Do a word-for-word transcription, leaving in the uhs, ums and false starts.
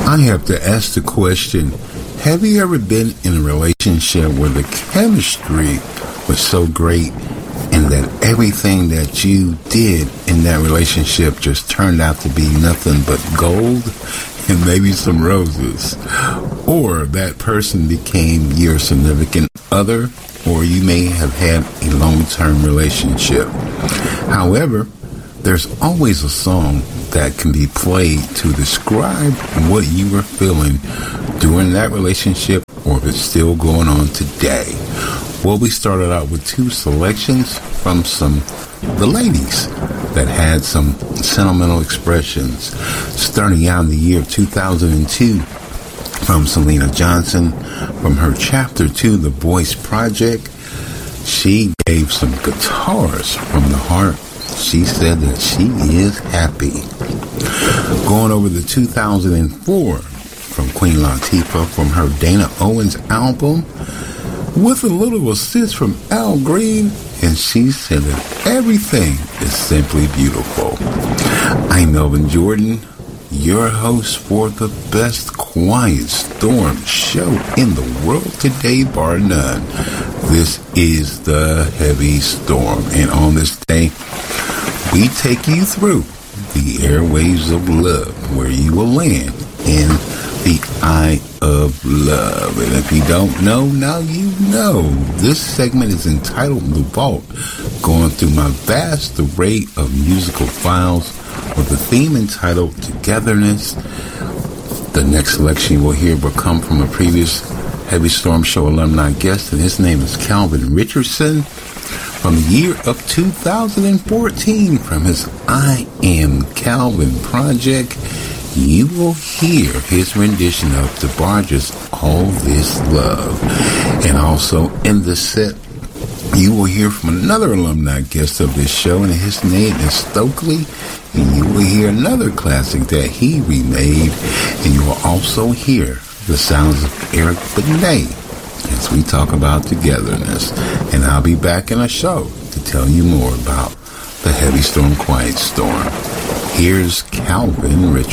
I have to ask the question, have you ever been in a relationship where the chemistry was so great and that everything that you did in that relationship just turned out to be nothing but gold and maybe some roses? Or that person became your significant other, or you may have had a long-term relationship. However, there's always a song that can be played to describe what you were feeling during that relationship, or if it's still going on today. Well, we started out with two selections from some the ladies that had some sentimental expressions. Starting out in the year two thousand two, from Selena Johnson, from her chapter two, The Voice Project, she gave some guitars from the heart. She said that she is happy. Going over to two thousand four, from Queen Latifah, from her Dana Owens album, with a little assist from Al Green, and she said that everything is simply beautiful. I'm Melvin Jordan, your host for the best Quiet Storm show in the world today, bar none. This is the Heavy Storm, and on this day, we take you through the airwaves of love, where you will land in the eye of love. And if you don't know, now you know. This segment is entitled The Vault, going through my vast array of musical files with the theme entitled Togetherness. The next selection you will hear will come from a previous Heavy Storm Show alumni guest, and his name is Calvin Richardson, from the year of two thousand fourteen, from his I Am Calvin project. You will hear his rendition of DeBarge's All This Love. And also in the set, you will hear from another alumni guest of this show, and his name is Stokely. And you will hear another classic that he remade. And you will also hear the sounds of Eric Benet as we talk about togetherness. And I'll be back in a show to tell you more about the Heavy Storm, Quiet Storm. Here's Calvin Richardson.